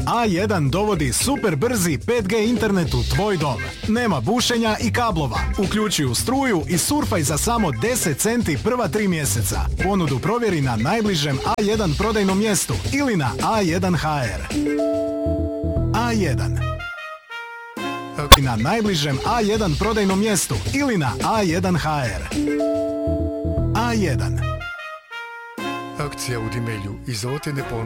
A1 dovodi super brzi 5G internet u tvoj dom. Nema bušenja i kablova. Uključi u struju i surfaj za samo 10 centi prva 3 mjeseca. Ponudu provjeri na najbližem A1 prodajnom mjestu ili na A1.hr. A1. Na najbližem A1 prodajnom mjestu ili na A1.hr. A1. Akcija u Dimelju. Izvolite ne